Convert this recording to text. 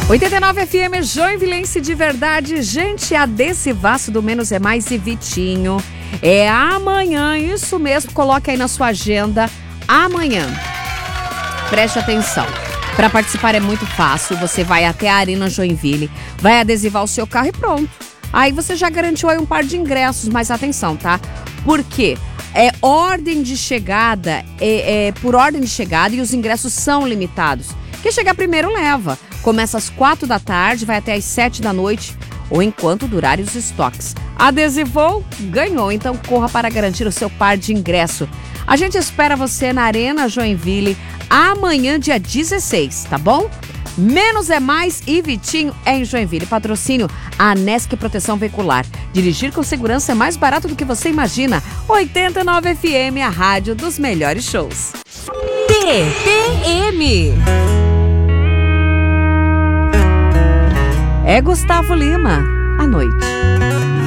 89 FM, Joinvilense de verdade. Gente, adesivaço do Menos é Mais e Vitinho. É amanhã, isso mesmo, coloque aí na sua agenda. Amanhã. Preste atenção. Para participar é muito fácil. Você vai até a Arena Joinville, vai adesivar o seu carro e pronto. Aí você já garantiu aí um par de ingressos, mas atenção, tá? Por quê? É ordem de chegada, por ordem de chegada e os ingressos são limitados. Quem chegar primeiro leva. Começa às 4 da tarde, vai até às 7 da noite ou enquanto durarem os estoques. Adesivou? Ganhou. Então corra para garantir o seu par de ingresso. A gente espera você na Arena Joinville amanhã, dia 16, tá bom? Menos é Mais e Vitinho é em Joinville. Patrocínio Anesc Proteção Veicular. Dirigir com segurança é mais barato do que você imagina. 89 FM, a rádio dos melhores shows. TPM. É Gustavo Lima, à noite.